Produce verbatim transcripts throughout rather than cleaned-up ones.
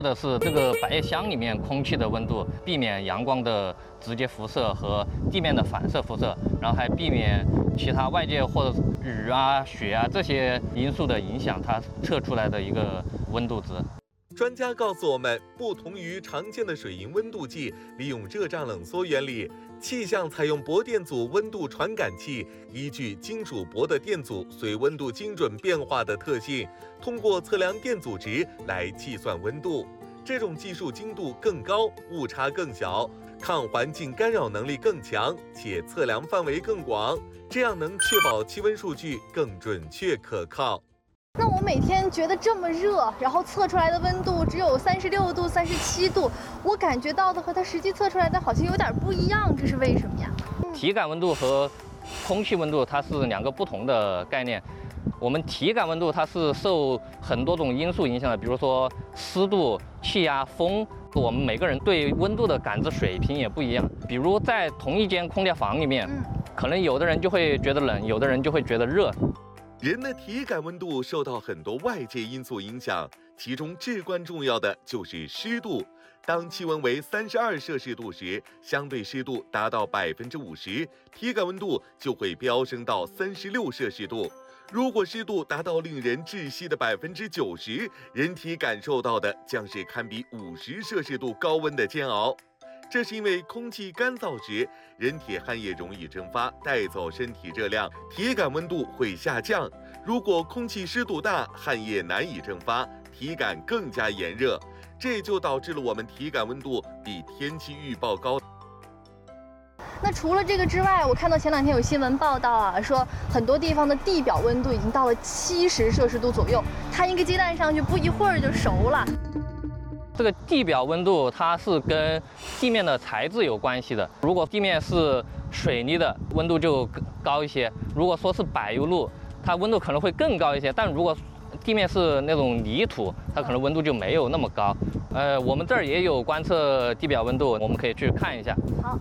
的是这个百叶箱里面空气的温度，避免阳光的直接辐射和地面的反射辐射，然后还避免其他外界或者雨啊、雪啊这些因素的影响，它测出来的一个温度值。 专家告诉我们，不同于常见的水银温度计，利用热胀冷缩原理，气象采用铂电阻温度传感器，依据金属铂的电阻随温度精准变化的特性，通过测量电阻值来计算温度。这种技术精度更高，误差更小，抗环境干扰能力更强，且测量范围更广，这样能确保气温数据更准确可靠。 那我每天觉得这么热，然后测出来的温度只有三十六度、三十七度，我感觉到的和它实际测出来的好像有点不一样，这是为什么呀？ 体感温度和空气温度它是两个不同的概念。我们体感温度它是受很多种因素影响的，比如说湿度、气压、风。我们每个人对温度的感知水平也不一样。比如在同一间空调房里面，可能有的人就会觉得冷，有的人就会觉得热。 人的体感温度受到很多外界因素影响，其中至关重要的就是湿度。当气温为三十二摄氏度时，相对湿度达到百分之五十，体感温度就会飙升到三十六摄氏度。如果湿度达到令人窒息的百分之九十，人体感受到的将是堪比五十摄氏度高温的煎熬。这是因为空气干燥时，人体汗液容易蒸发，带走身体热量，体感温度会下降。如果空气湿度大，汗液难以蒸发，体感更加炎热，这就导致了我们体感温度比天气预报高。 那除了这个之外，我看到前两天有新闻报道啊，说很多地方的地表温度已经到了七十摄氏度左右，摊一个鸡蛋上去，不一会儿就熟了。 这个地表温度它是跟地面的材质有关系的。如果地面是水泥的，温度就高一些；如果说是柏油路，它温度可能会更高一些。但如果地面是那种泥土，它可能温度就没有那么高。呃，我们这儿也有观测地表温度，我们可以去看一下。 好。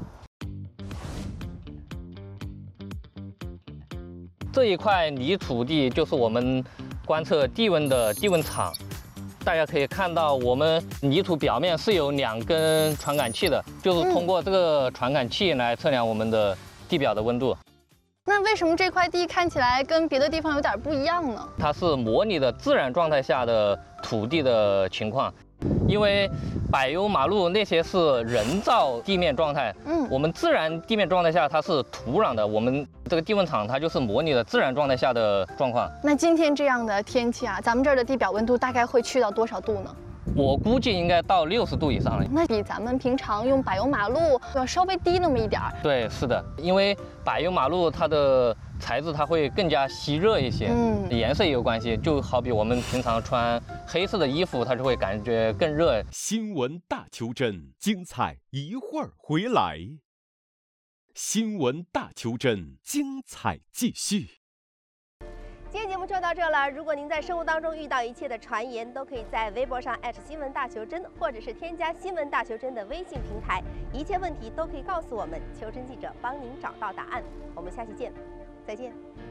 这一块泥土地就是我们观测地温的地温场。大家可以看到，我们泥土表面是有两根传感器的，就是通过这个传感器来测量我们的地表的温度。 那为什么这块地看起来跟别的地方有点不一样呢？ 它是模拟的自然状态下的土地的情况。因为柏油马路那些是人造地面状态，嗯，我们自然地面状态下它是土壤的，我们这个地温场它就是模拟的自然状态下的状况。 那今天这样的天气啊，咱们这儿的地表温度大概会去到多少度呢？ 我估计应该到六十度以上了。 那比咱们平常用柏油马路要稍微低那么一点儿。 对，是的，因为柏油马路它的材质它会更加吸热一些，嗯，颜色也有关系。就好比我们平常穿黑色的衣服，它就会感觉更热。 新闻大求真，精彩一会儿回来。新闻大求真，精彩继续。 今天节目就到这了。如果您在生活当中遇到一切的传言，都可以在微博上艾特新闻大求真，或者是添加新闻大求真的微信平台，一切问题都可以告诉我们，求真记者帮您找到答案。我们下期见，再见。